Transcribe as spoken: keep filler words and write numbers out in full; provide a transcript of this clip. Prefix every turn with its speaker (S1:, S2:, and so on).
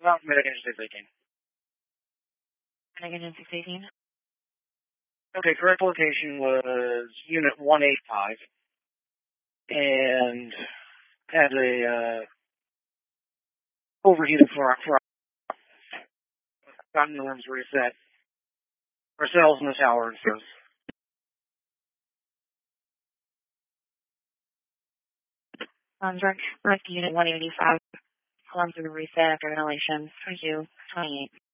S1: Not medic engine six eighteen.
S2: Medic engine six eighteen.
S1: Okay, correct location was unit one eighty-five. And had a, uh, overheated for for gotten the rooms reset. Ourselves in the tower and stuff.
S2: Um, direct, direct unit one eighty-five. Alarms will be reset after ventilation. twenty-two, twenty-eight.